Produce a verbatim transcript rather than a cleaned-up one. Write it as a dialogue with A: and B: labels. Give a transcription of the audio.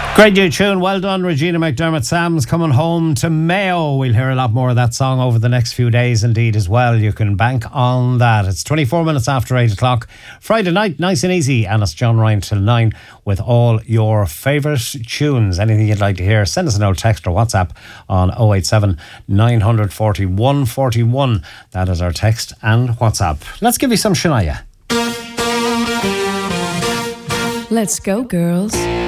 A: Great new tune. Well done, Regina McDermott. Sam's coming home to Mayo. We'll hear a lot more of that song over the next few days indeed as well. You can bank on that. It's twenty-four minutes after eight o'clock. Friday night, nice and easy. And it's John Ryan till nine with all your favourite tunes. Anything you'd like to hear, send us an old text or WhatsApp on oh eight seven, nine four oh, one four one. That is our text and WhatsApp. Let's give you some Shania.
B: Let's go, girls.